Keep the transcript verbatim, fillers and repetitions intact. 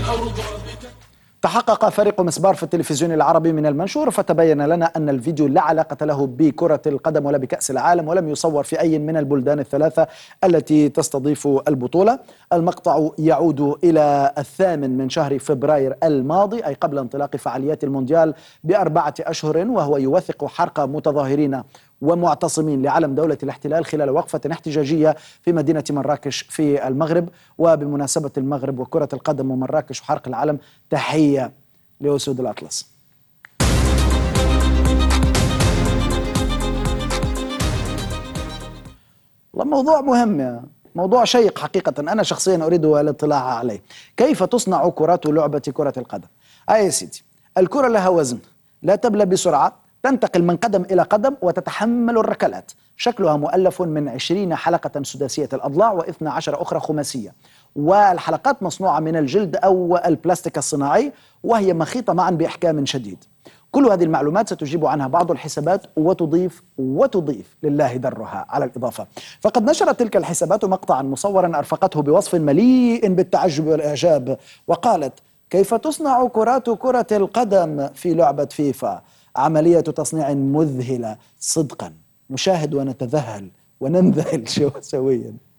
تحقق فريق مسبار في التلفزيون العربي من المنشور، فتبين لنا أن الفيديو لا علاقة له بكرة القدم ولا بكأس العالم، ولم يصور في أي من البلدان الثلاثة التي تستضيف البطولة. المقطع يعود إلى الثامن من شهر فبراير الماضي، أي قبل انطلاق فعاليات المونديال بأربعة أشهر، وهو يوثق حرق متظاهرين ومعتصمين لعلم دولة الاحتلال خلال وقفة احتجاجية في مدينة مراكش في المغرب. وبمناسبة المغرب وكرة القدم ومراكش وحرق العلم، تحية لأسود الأطلس. والله موضوع مهم، موضوع شيق حقيقة، أنا شخصيا أريد الاطلاع عليه. كيف تصنع كرة لعبة كرة القدم؟ آه يا سيدي، الكرة لها وزن، لا تبلى بسرعة، تنتقل من قدم إلى قدم وتتحمل الركلات. شكلها مؤلف من عشرين حلقة سداسية الأضلاع واثنى عشر أخرى خماسية، والحلقات مصنوعة من الجلد أو البلاستيك الصناعي، وهي مخيطة معا بإحكام شديد. كل هذه المعلومات ستجيب عنها بعض الحسابات وتضيف وتضيف لله درها على الإضافة. فقد نشرت تلك الحسابات مقطعا مصورا أرفقته بوصف مليء بالتعجب والإعجاب، وقالت: كيف تصنع كرات كرة القدم في لعبة فيفا؟ عملية تصنيع مذهلة صدقا، نشاهد ونتذهل وننذهل سويا.